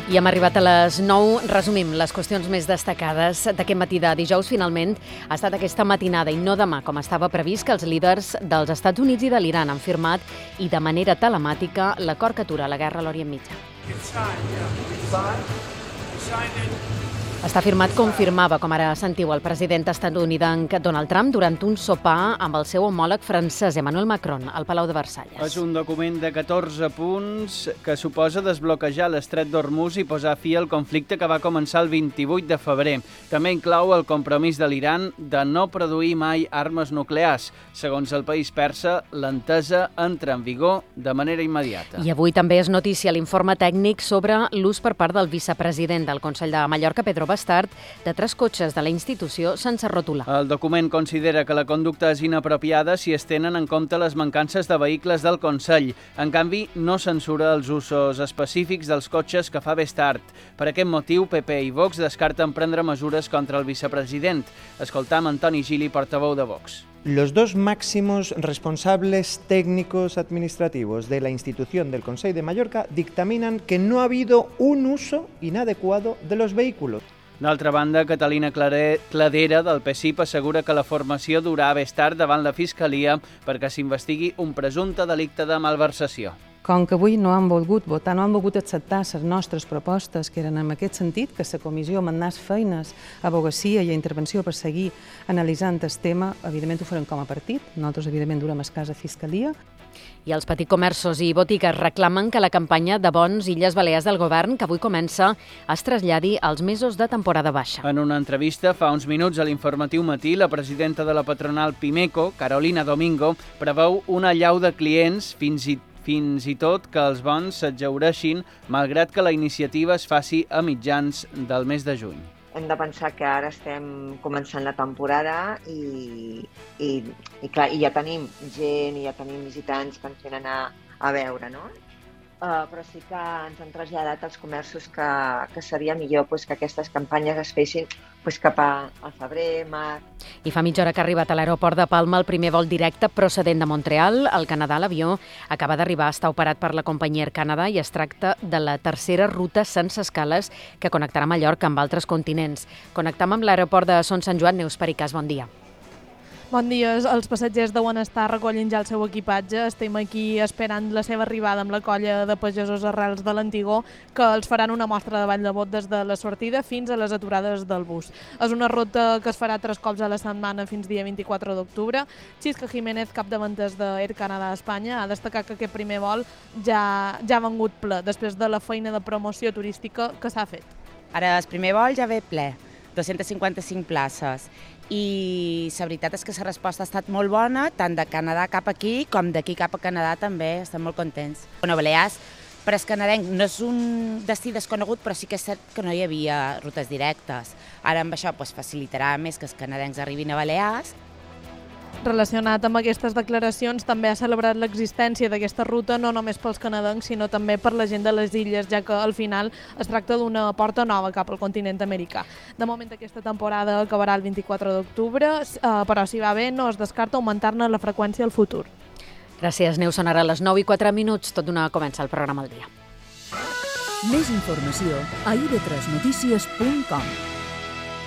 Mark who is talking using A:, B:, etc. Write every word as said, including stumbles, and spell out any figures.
A: I hem arribat a les nou. Resumim les qüestions més destacades d'aquest matí de dijous. Finalment, ha estat aquesta matinada i no demà, com estava previst, que els líders dels Estats Units i de l'Iran han firmat i de manera telemàtica l'acord que atura la guerra a l'Orient Mitjà. Està firmat com firmava, com ara sentiu, el president estatunidenc Donald Trump durant un sopar amb el seu homòleg francès Emmanuel Macron al Palau de Versalles.
B: És un document de catorze punts que suposa desbloquejar l'estret d'Hormuz i posar fi al conflicte que va començar el vint-i-vuit de febrer. També inclou el compromís de l'Iran de no produir mai armes nuclears. Segons el país persa, l'entesa entra en vigor de manera immediata.
A: I avui també és notícia l'informe tècnic sobre l'ús per part del vicepresident del Consell de Mallorca, Pedro Bastard, de tres cotxes de la institució sense rotular.
B: El document considera que la conducta és inapropiada si es tenen en compte les mancances de vehicles del Consell. En canvi, no censura els usos específics dels cotxes que fa Bastard. Per aquest motiu, P P i Vox descarten prendre mesures contra el vicepresident. Escoltam Antoni Gili, portaveu de Vox.
C: Los dos máximos responsables técnicos administrativos de la institución del Consell de Mallorca dictaminan que no ha habido un uso inadecuado de los vehículos.
B: D'altra banda, Catalina Cladera, del P S I P, assegura que la formació durà a Bastard davant la Fiscalia perquè s'investigui un presumpte delicte de malversació.
D: Com que avui no han volgut votar, no han volgut acceptar les nostres propostes, que eren en aquest sentit, que la comissió manés feines a abogacia i a intervenció per seguir analitzant el tema, evidentment ho farem com a partit, nosaltres evidentment durem el cas a Fiscalia.
A: I els petits comerços i botigues reclamen que la campanya de bons Illes Balears del govern, que avui comença, es traslladi als mesos de temporada baixa.
B: En una entrevista fa uns minuts a l'Informatiu Matí, la presidenta de la patronal Pimeco, Carolina Domingo, preveu una allau de clients fins i fins i tot que els bons s'exhaureixin, malgrat que la iniciativa es faci a mitjans del mes de juny.
E: Hem de pensar que ara estem començant la temporada i, i, i, clar, i ja tenim gent i ja tenim visitants que ens venen a, a veure, no? Uh, però sí que ens han traslladat als comerços que, que seria millor pues, que aquestes campanyes es fessin pues, cap a, a febrer, març.
A: I fa mitja hora que ha arribat a l'aeroport de Palma el primer vol directe procedent de Montreal. Al Canadà, l'avió acaba d'arribar, està operat per la companyia Air Canada i es tracta de la tercera ruta sense escales que connectarà Mallorca amb altres continents. Connectam amb l'aeroport de Son Sant Joan. Neus Pericàs, bon dia.
F: Bon dia. Els passatgers deuen estar recollint ja el seu equipatge. Estem aquí esperant la seva arribada amb la colla de pagesos arrels de l'Antigó, que els faran una mostra de ball de bot des de la sortida fins a les aturades del bus. És una ruta que es farà tres cops a la setmana fins dia vint-i-quatre d'octubre. Xisca Jiménez, cap de ventes d'Air Canada a Espanya, ha destacat que aquest primer vol ja, ja ha vengut ple, després de la feina de promoció turística que s'ha fet.
G: Ara el primer vol ja ve ple, dos-centes cinquanta-cinc places. I la veritat és que la resposta ha estat molt bona, tant de Canadà cap aquí com d'aquí cap a Canadà també, estem molt contents. Bueno, Balears, per als canadencs, no és un destí desconegut, però sí que és cert que no hi havia rutes directes. Ara amb això doncs, facilitarà més que els canadencs arribin a Balears.
F: Relacionat amb aquestes declaracions, també ha celebrat l'existència d'aquesta ruta no només pels canadencs, sinó també per la gent de les illes, ja que al final es tracta d'una porta nova cap al continent americà. De moment aquesta temporada acabarà el vint-i-quatre d'octubre, però si va bé no es descarta augmentar-ne la freqüència al futur.
A: Gràcies, Neus. Sonarà a les nou i quatre minuts, tot d'una comença el programa al dia.
H: Més informació a i ve tres notícies punt com.